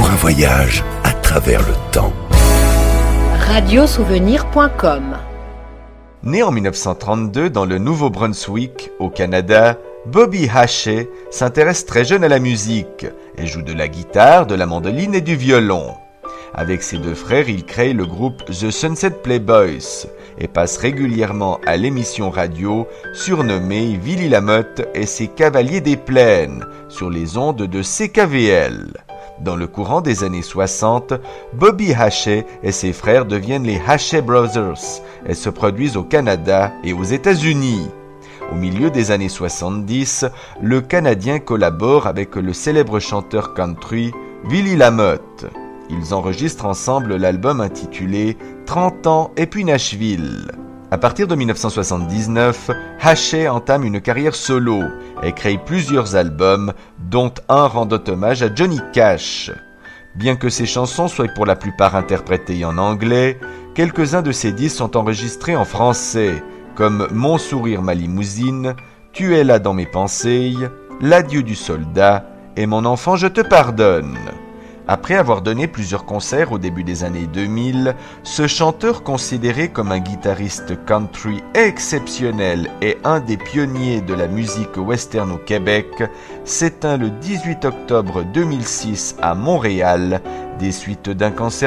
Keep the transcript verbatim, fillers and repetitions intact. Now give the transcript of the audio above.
un voyage à travers le temps. radio souvenir point com. Né en dix-neuf cent trente-deux dans le Nouveau-Brunswick, au Canada, Bobby Haché s'intéresse très jeune à la musique et joue de la guitare, de la mandoline et du violon. Avec ses deux frères, il crée le groupe The Sunset Playboys et passe régulièrement à l'émission radio surnommée Willie Lamotte et ses Cavaliers des Plaines sur les ondes de C K V L. Dans le courant des années soixante, Bobby Haché et ses frères deviennent les Haché Brothers et se produisent au Canada et aux États-Unis. Au milieu des années soixante-dix, le Canadien collabore avec le célèbre chanteur country Willie Lamotte. Ils enregistrent ensemble l'album intitulé trente ans et puis Nashville. À partir de dix-neuf cent soixante-dix-neuf, Haché entame une carrière solo et crée plusieurs albums, dont un rendant hommage à Johnny Cash. Bien que ses chansons soient pour la plupart interprétées en anglais, quelques-uns de ses disques sont enregistrés en français, comme Mon sourire, ma limousine, Tu es là dans mes pensées, L'adieu du soldat et Mon enfant, je te pardonne. Après avoir donné plusieurs concerts au début des années deux mille, ce chanteur considéré comme un guitariste country exceptionnel et un des pionniers de la musique western au Québec s'éteint le dix-huit octobre deux mille six à Montréal des suites d'un cancer